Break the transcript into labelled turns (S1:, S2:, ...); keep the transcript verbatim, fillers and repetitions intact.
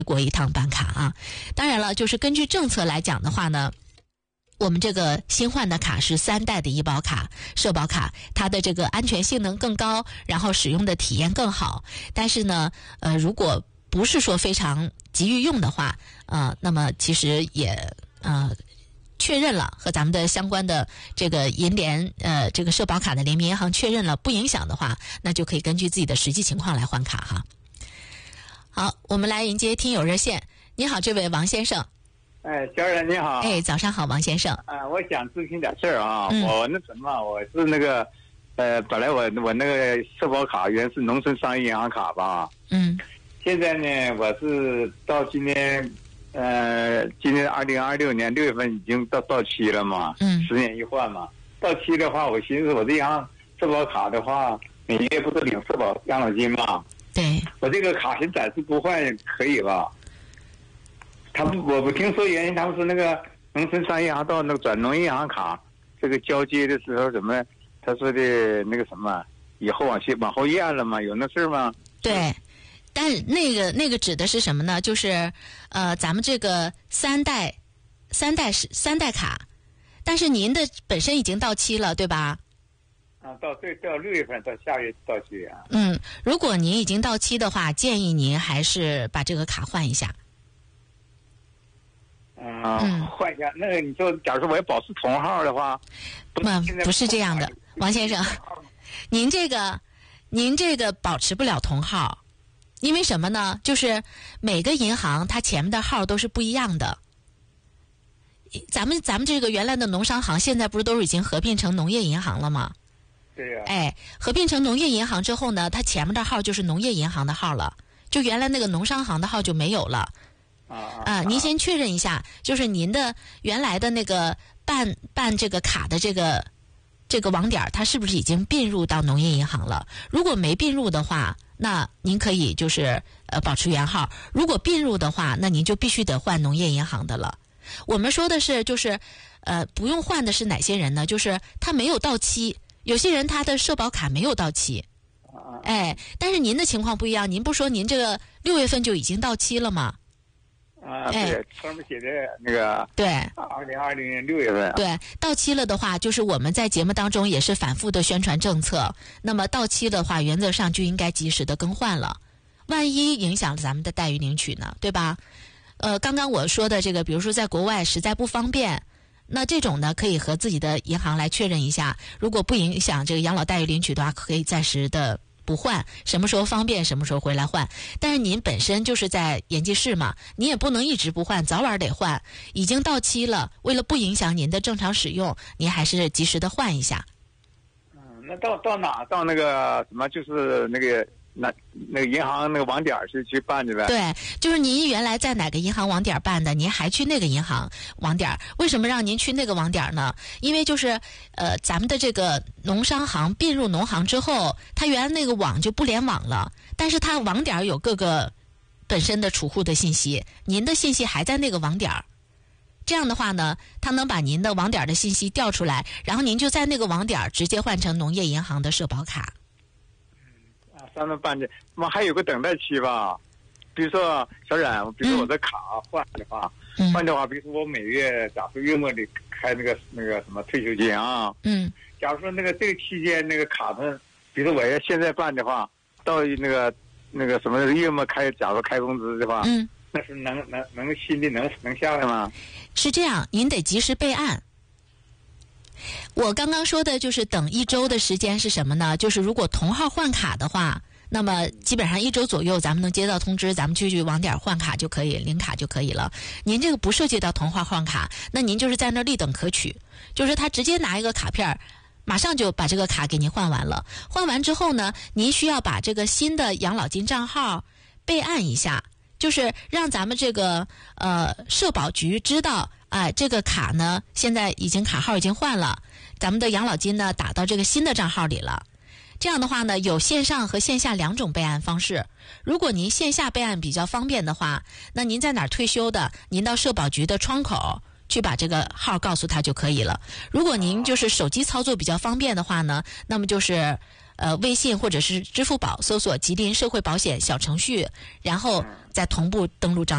S1: 过一趟办卡啊。当然了，就是根据政策来讲的话呢，我们这个新换的卡是三代的医保卡、社保卡，它的这个安全性能更高，然后使用的体验更好。但是呢，呃，如果不是说非常急于用的话，呃，那么其实也呃确认了和咱们的相关的这个银联呃这个社保卡的联名银行确认了不影响的话，那就可以根据自己的实际情况来换卡哈。好，我们来迎接听友热线。你好，这位王先生。
S2: 哎，小冉你好。
S1: 哎，早上好，王先生。
S2: 啊，我想咨询点事儿啊。
S1: 嗯、
S2: 我那什么，我是那个，呃，本来我我那个社保卡原是农村商业银行卡吧。
S1: 嗯。
S2: 现在呢，我是到今年，呃，今年二零二六年六月份已经到到期了嘛。
S1: 嗯。
S2: 十年一换嘛。到期的话，我寻思我这银行社保卡的话，每月不是领社保养老金嘛？
S1: 对。
S2: 我这个卡先暂时不换，可以吧？他们我不听说原因，他们说那个农村商业银行到那个转农业银行卡这个交接的时候怎么他说的那个什么以后往前往后延了吗？有那事吗？
S1: 对，但那个那个指的是什么呢？就是呃咱们这个三代三代是三代卡，但是您的本身已经到期了，对吧？
S2: 啊，到对到六月份到下月到期啊。
S1: 嗯，如果您已经到期的话，建议您还是把这个卡换一下。
S2: 嗯，换一下。那个你说，假如说我要保持同号的话，
S1: 不不是这样的，王先生，您这个您这个保持不了同号，因为什么呢？就是每个银行它前面的号都是不一样的。咱们咱们这个原来的农商行，现在不是都是已经合并成农业银行了吗？
S2: 对呀。
S1: 哎，合并成农业银行之后呢，它前面的号就是农业银行的号了，就原来那个农商行的号就没有了。
S2: 啊
S1: 啊，您先确认一下，就是您的原来的那个办办这个卡的这个这个网点，它是不是已经并入到农业银行了？如果没并入的话，那您可以就是呃保持原号；如果并入的话，那您就必须得换农业银行的了。我们说的是就是呃不用换的是哪些人呢？就是他没有到期，有些人他的社保卡没有到期，哎，但是您的情况不一样，您不说您这个六月份就已经到期了吗？
S2: 啊，对，上面写的那个
S1: 对，
S2: 二零二零年六月份，
S1: 对，到期了的话，就是我们在节目当中也是反复的宣传政策。那么到期的话，原则上就应该及时的更换了，万一影响了咱们的待遇领取呢，对吧？呃，刚刚我说的这个，比如说在国外实在不方便，那这种呢，可以和自己的银行来确认一下，如果不影响这个养老待遇领取的话，可以暂时的不换，什么时候方便什么时候回来换。但是您本身就是在延吉市嘛，你也不能一直不换，早晚得换。已经到期了，为了不影响您的正常使用，您还是及时的换一下。
S2: 嗯，那到到哪到那个什么就是那个那那个银行那个网点去去办去呗？
S1: 对，就是您原来在哪个银行网点办的，您还去那个银行网点。为什么让您去那个网点呢？因为就是呃，咱们的这个农商行并入农行之后，它原来那个网就不联网了，但是它网点有各个本身的储户的信息，您的信息还在那个网点。这样的话呢，它能把您的网点的信息调出来，然后您就在那个网点直接换成农业银行的社保卡。
S2: 上面办的，那么还有个等待期吧？比如说小冉，比如说我的卡换的话，
S1: 嗯、
S2: 换的话，比如说我每月假如月末得开那个那个什么退休金啊，
S1: 嗯，
S2: 假如说那个这个期间那个卡呢，比如说我要现在办的话，到那个那个什么月末开，假如开工资的话，
S1: 嗯，
S2: 那是能能能新的能能下来吗？
S1: 是这样，您得及时备案。我刚刚说的就是等一周的时间是什么呢？就是如果同号换卡的话，那么基本上一周左右咱们能接到通知，咱们去去网点换卡就可以，领卡就可以了。您这个不涉及到同号换卡，那您就是在那儿立等可取，就是他直接拿一个卡片马上就把这个卡给您换完了。换完之后呢，您需要把这个新的养老金账号备案一下，就是让咱们这个呃社保局知道，哎、呃，这个卡呢现在已经卡号已经换了，咱们的养老金呢打到这个新的账号里了。这样的话呢，有线上和线下两种备案方式。如果您线下备案比较方便的话，那您在哪儿退休的，您到社保局的窗口去把这个号告诉他就可以了。如果您就是手机操作比较方便的话呢，那么就是呃微信或者是支付宝搜索吉林社会保险小程序，然后再同步登录账